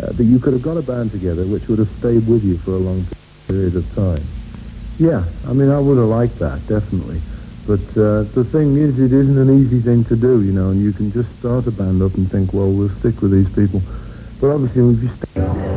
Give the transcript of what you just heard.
that you could have got a band together which would have stayed with you for a long period of time. Yeah, I mean, I would have liked that, definitely. But the thing is, it isn't an easy thing to do, you know, and you can just start a band up and think, well, we'll stick with these people. But obviously, if you